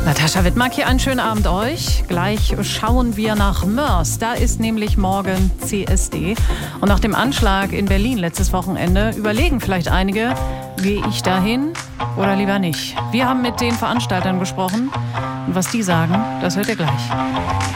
Natascha Wittmark hier, einen schönen Abend euch. Gleich schauen wir nach Moers. Da ist nämlich morgen CSD. Und nach dem Anschlag in Berlin letztes Wochenende überlegen vielleicht einige, gehe ich dahin oder lieber nicht. Wir haben mit den Veranstaltern gesprochen. Und was die sagen, das hört ihr gleich.